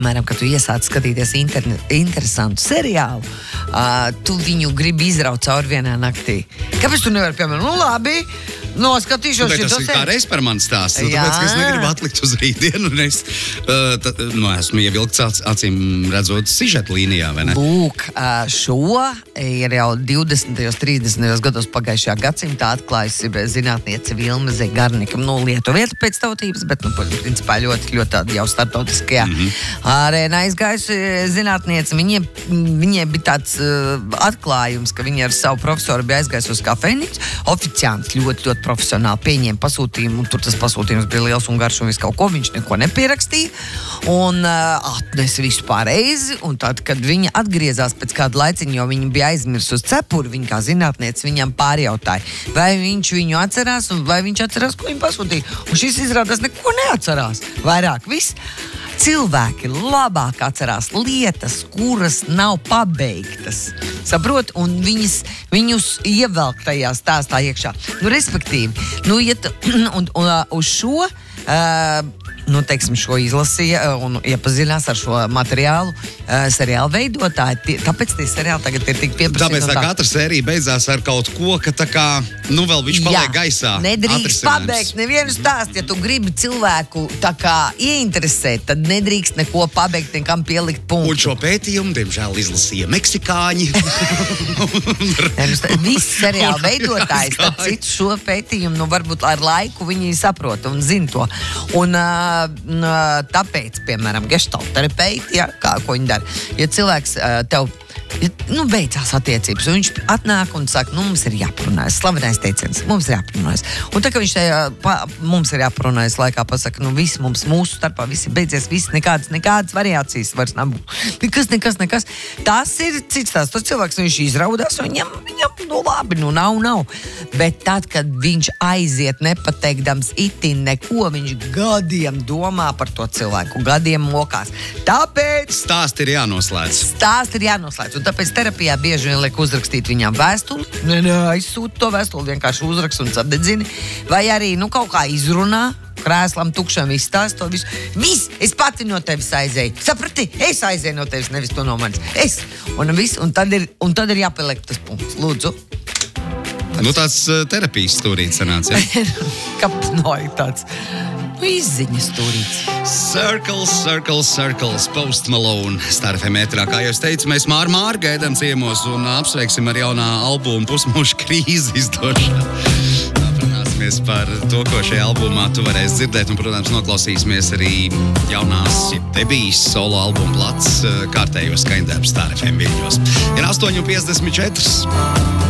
Piemēram, kad tu iesāc skatīties interesantu seriālu, tu viņu gribi izraut cauri vienā naktī. Kāpēc tu nevari, piemēram, labi, noskatīšos šito tas ir kā reiz par mani stāsts, tāpēc, ka es negribu atlikt uz rītdienu, un es esmu ievilkts acīm redzot sižeta līnijā, vai ne? Lūk, šo ir jau 20. 30. gados pagājušajā gadsimtā atklājusi zinātniece Vilma Zegarnika, lietuvieta pēc tautības, bet, principā ļoti tāda jau starptautiskajā arēnā aizgājusi zinātniece. Viņai bija tāds atklājums, ka viņa ar savu profesoru bija aizgājusi uz kafejnīcu. Oficiāns ļoti profesionāli pieņēma pasūtījumu, un tur tas pasūtījums bija liels un garš un visu kaut ko, viņš neko nepierakstīja, un atnesa visu pareizi, un tad, kad viņa atgriezās pēc kāda laiciņa, jo viņa bija aizmirsus cepuri, viņa kā zinātniece viņam pārjautāja, vai viņš viņu atcerās, un vai viņš atcerās, ko viņa pasūtīja. Un šis izrādās neko neatcerās. Vairāk viss. Cilvēki labāk atcerās lietas, kuras nav pabeigtas. Saprot? Un viņus ievelk tajā stāstā iekšā. Respektīvi, uz šo, teiksim, šo izlasīja un iepazinās ar šo materiālu seriālu veidotāji. Tāpēc tie seriāli tagad ir tik pieprasīti. Tāpēc katra sērija beidzās ar kaut ko, ka tā kā, vēl viņš paliek gaisā. Nedrīkst pabeigt nevienu stāstu. Ja tu gribi cilvēku tā kā ieinteresēt, tad nedrīkst neko pabeigt, nekam pielikt punktu. Un šo pētījumu, diemžēl, izlasīja meksikāņi. Visi seriāli veidotājs, tad citu šo pētījumu, varbūt ar laiku viņi saprot un zina to. Un tāpēc, piemēram, geštalterapeiti, ko viņi dara, ja cilvēks tev beidzās attiecības, un viņš atnāk un saka, mums ir jāparunājas, slavenais teiciens, mums ir jāparunājas. Un tā, ka viņš mums ir jāparunājas laikā pasaka, viss mūsu starpā, viss ir beidzies, viss nekādas variācijas vairs nav. Nekas. Tas ir cits tās, tas cilvēks, viņš izraudās, un viņam labi, nav. Bet tad, kad viņš aiziet nepateikdams itin neko, viņš gadiem domā par to cilvēku, gadiem mokās. Tāpēc stāsti ir jānoslēdz. Un tāpēc terapijā bieži vien liek uzrakstīt viņām vēstuli. Aizsūt to vēstuli, vienkārši uzrakst un sadedzini. Vai arī, kaut kā izrunā, krēslam tukšam izstāst to visu. Es pati no tevis aizēju. Saprati? Es aizēju no tevis, nevis tu no manis. Un tad ir jāpieliek tas punkts. Lūdzu. Tāds terapijas stūrīts sanāca. Kāpēc tāds? Izziņas stūrīts. Circles, Post Malone, Star FM ētrā. Kā jau es teicu, mēs Māru gaidām ciemos un apsveiksim ar jaunā albuma Pusmuža krīzi izdošanu. Aprunāsimies par to, ko šajā albumā tu varēsi dzirdēt, un, protams, noklausīsimies arī jaunās debijas solo albuma plats kārtējos skaņdarbs Star FM viļņos. Ir 8:54.